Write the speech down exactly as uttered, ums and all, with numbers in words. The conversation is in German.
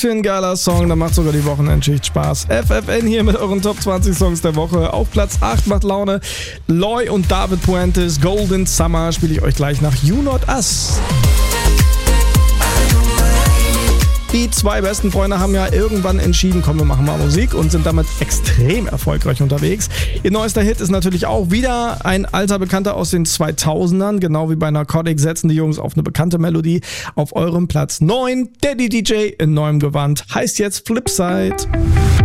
Für ein geiler Song, da macht sogar die Wochenendschicht Spaß. F F N hier mit euren Top zwanzig Songs der Woche. Auf Platz acht macht Laune Loy und David Puentes. Golden Summer spiele ich euch gleich nach You Not Us. Die zwei besten Freunde haben ja irgendwann entschieden, komm, wir machen mal Musik und sind damit extrem erfolgreich unterwegs. Ihr neuester Hit ist natürlich auch wieder ein alter Bekannter aus den zweitausendern. Genau wie bei Narcotic setzen die Jungs auf eine bekannte Melodie. Auf eurem Platz neun, Daddy D J in neuem Gewand. Heißt jetzt Flipside.